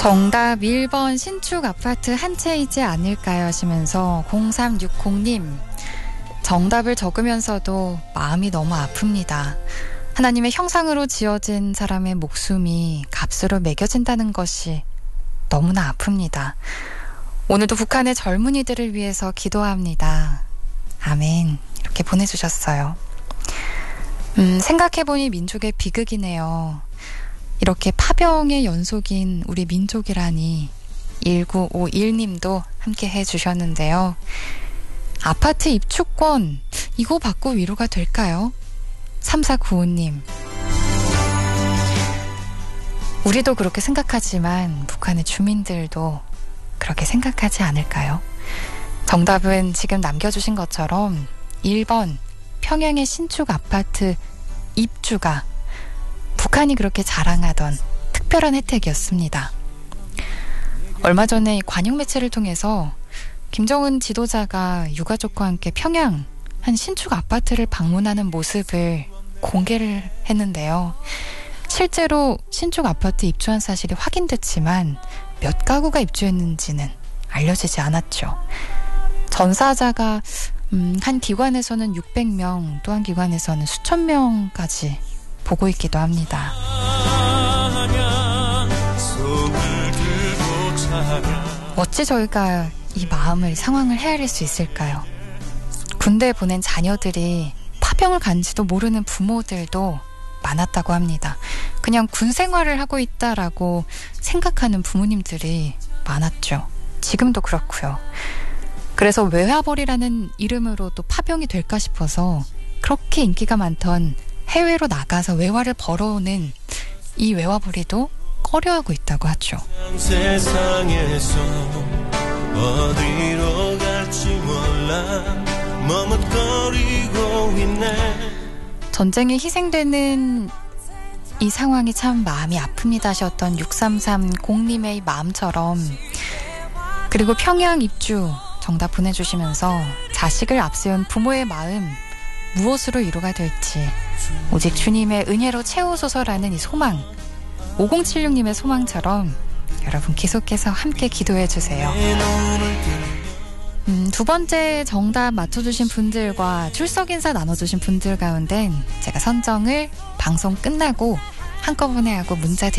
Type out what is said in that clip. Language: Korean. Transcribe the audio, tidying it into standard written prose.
정답 1번 신축 아파트 한 채이지 않을까요 하시면서 0360님 정답을 적으면서도 마음이 너무 아픕니다. 하나님의 형상으로 지어진 사람의 목숨이 값으로 매겨진다는 것이 너무나 아픕니다. 오늘도 북한의 젊은이들을 위해서 기도합니다. 아멘. 이렇게 보내주셨어요. 생각해보니 민족의 비극이네요. 이렇게 파병의 연속인 우리 민족이라니. 1951님도 함께 해주셨는데요. 아파트 입주권 이거 받고 위로가 될까요? 3495님 우리도 그렇게 생각하지만 북한의 주민들도 그렇게 생각하지 않을까요? 정답은 지금 남겨주신 것처럼 1번 평양의 신축 아파트 입주가 북한이 그렇게 자랑하던 특별한 혜택이었습니다. 얼마 전에 관영 매체를 통해서 김정은 지도자가 유가족과 함께 평양 한 신축 아파트를 방문하는 모습을 공개를 했는데요. 실제로 신축 아파트 입주한 사실이 확인됐지만 몇 가구가 입주했는지는 알려지지 않았죠. 전사자가 한 기관에서는 600명, 또 한 기관에서는 수천 명까지 보고 있기도 합니다. 어찌 저희가 이 마음을, 상황을 헤아릴 수 있을까요? 군대에 보낸 자녀들이 파병을 간지도 모르는 부모들도 많았다고 합니다. 그냥 군 생활을 하고 있다라고 생각하는 부모님들이 많았죠. 지금도 그렇고요. 그래서 외화벌이라는 이름으로 또 파병이 될까 싶어서 그렇게 인기가 많던 해외로 나가서 외화를 벌어오는 이 외화벌이도 꺼려하고 있다고 하죠. 세상에서 어디로 갈지 몰라 머뭇거리고 있네. 전쟁에 희생되는 이 상황이 참 마음이 아픕니다 하셨던 6330님의 마음처럼, 그리고 평양 입주 정답 보내주시면서 자식을 앞세운 부모의 마음 무엇으로 위로가 될지 오직 주님의 은혜로 채우소서라는 이 소망, 5076님의 소망처럼 여러분 계속해서 함께 기도해 주세요. 두 번째 정답 맞춰주신 분들과 출석 인사 나눠주신 분들 가운데 제가 선정을 방송 끝나고 한꺼번에 하고 문자 드릴게요.